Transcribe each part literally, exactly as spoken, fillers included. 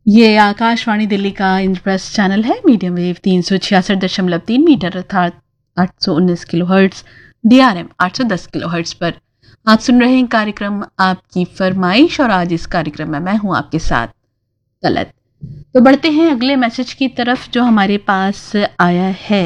ये आकाशवाणी दिल्ली का इंद्रप्रस्थ चैनल है। मीडियम वेव तीन सौ छियासठ दशमलव तीन मीटर अर्थात आठ सौ उन्नीस kilo hertz, D R M आठ सौ दस किलो हर्ट्स पर आप सुन रहे हैं कार्यक्रम आपकी फरमाइश। और आज इस कार्यक्रम में मैं हूं आपके साथ तलत। तो बढ़ते हैं अगले मैसेज की तरफ जो हमारे पास आया है।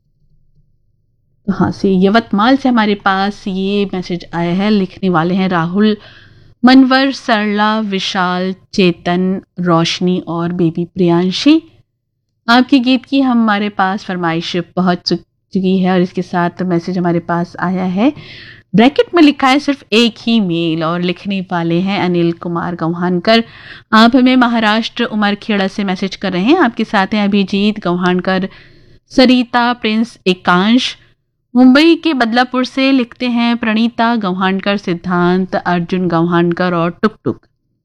कहाँ से? यवतमाल से हमारे पास ये मैसेज आया है। लिखने वाले हैं राहुल, मनवर, सरला, विशाल, चेतन, रोशनी और बेबी प्रियांशी। आपके गीत की हमारे पास फरमाइश पहुंच चुकी है और इसके साथ मैसेज हमारे पास आया है। ब्रैकेट में लिखा है सिर्फ एक ही मेल और लिखने वाले हैं अनिल कुमार गौहानकर। आप हमें महाराष्ट्र उमरखेड़ा से मैसेज कर रहे हैं। आपके साथ हैं अभिजीत गौहानकर, सरिता, प्रिंस एकांश। मुंबई के बदलापुर से लिखते हैं प्रणीता गौहानकर, सिद्धांत, अर्जुन गौहानकर और टुक टुक।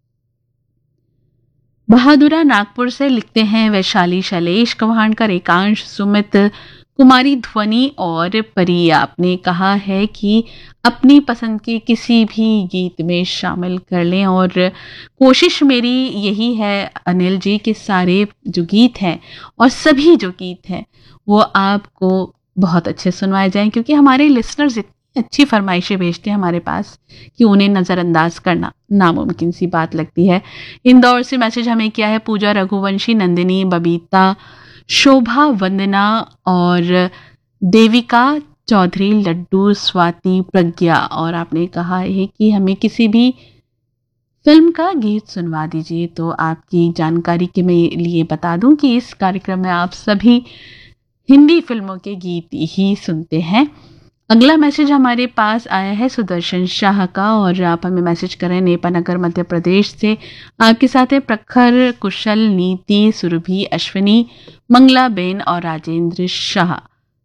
बहादुरा नागपुर से लिखते हैं वैशाली, शैलेश गौहानकर, एकांश, सुमित, कुमारी ध्वनि और परी। आपने कहा है कि अपनी पसंद के किसी भी गीत में शामिल कर लें और कोशिश मेरी यही है अनिल जी कि सारे जो गीत हैं और सभी जो गीत हैं वो आपको बहुत अच्छे सुनवाए जाएं, क्योंकि हमारे लिसनर्स इतनी अच्छी फरमाइशें भेजते हैं हमारे पास कि उन्हें नज़रअंदाज करना नामुमकिन सी बात लगती है। इंदौर से मैसेज हमें किया है पूजा रघुवंशी, नंदिनी, बबीता, शोभा, वंदना और देविका चौधरी, लड्डू, स्वाति, प्रज्ञा। और आपने कहा है कि हमें किसी भी फिल्म का गीत सुनवा दीजिए। तो आपकी जानकारी के मैं लिए बता दूं कि इस कार्यक्रम में आप सभी हिंदी फिल्मों के गीत ही सुनते हैं। अगला मैसेज हमारे पास आया है सुदर्शन शाह का और आप हमें मैसेज करें नेपानगर मध्य प्रदेश से। आपके साथ है प्रखर, कुशल, नीति, सुरभि, अश्विनी, मंगला बेन और राजेंद्र शाह।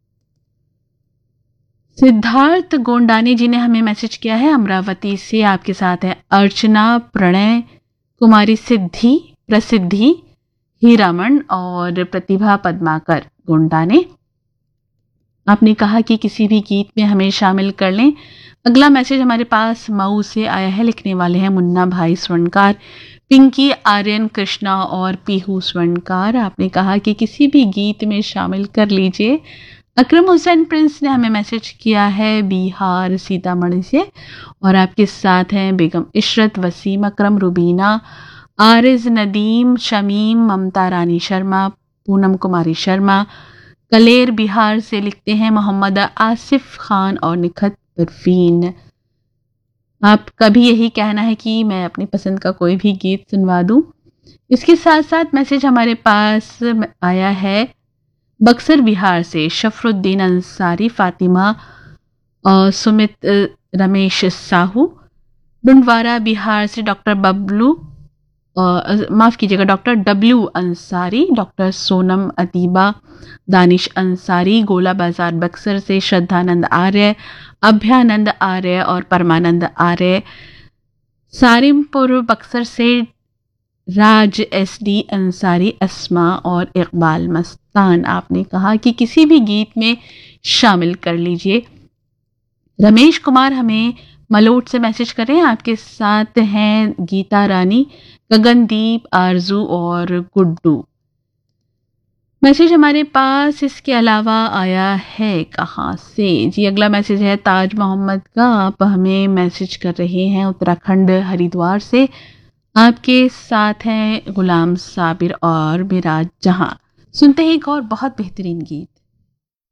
सिद्धार्थ गोंडानी जी ने हमें मैसेज किया है अमरावती से। आपके साथ है अर्चना, प्रणय, कुमारी सिद्धि, प्रसिद्धि, हीरामन और प्रतिभा पद्माकर गोंडाने। आपने कहा कि किसी भी गीत में हमें शामिल कर लें। अगला मैसेज हमारे पास मऊ से आया है। लिखने वाले हैं मुन्ना भाई स्वर्णकार, पिंकी, आर्यन, कृष्णा और पीहू स्वर्णकार। आपने कहा कि किसी भी गीत में शामिल कर लीजिए। अकरम हुसैन प्रिंस ने हमें मैसेज किया है बिहार सीतामढ़ी से और आपके साथ हैं बेगम इशरत, वसीम अकरम, रुबीना, आरिज, नदीम, शमीम, ममता रानी शर्मा, पूनम कुमारी शर्मा। कलेर बिहार से लिखते हैं मोहम्मद आसिफ खान और निखत परवीन। आपका भी यही कहना है कि मैं अपनी पसंद का कोई भी गीत सुनवा दूं। इसके साथ साथ मैसेज हमारे पास आया है बक्सर बिहार से शफरुद्दीन अंसारी, फातिमा और सुमित, रमेश साहू। डुंडवारा बिहार से डॉक्टर बबलू, माफ़ कीजिएगा doctor W Ansari, doctor Sonam अतीबा, Danish Ansari. गोला बाजार बक्सर से श्रद्धानंद आर्य, अभ्यानंद आर्य और परमानंद आर्य। सारिमपुर बक्सर से राज एस डी अंसारी, अस्मा और इकबाल मस्तान। आपने कहा कि किसी भी गीत में शामिल कर लीजिए। रमेश कुमार हमें मलोट से मैसेज करें। आपके साथ हैं गीता रानी, गगनदीप, आरजू और गुड्डू। मैसेज हमारे पास इसके अलावा आया है कहाँ से? जी अगला मैसेज है ताज मोहम्मद का। आप हमें मैसेज कर रहे हैं उत्तराखंड हरिद्वार से। आपके साथ हैं गुलाम साबिर और मिराज जहां। सुनते हैं एक और बहुत बेहतरीन गीत।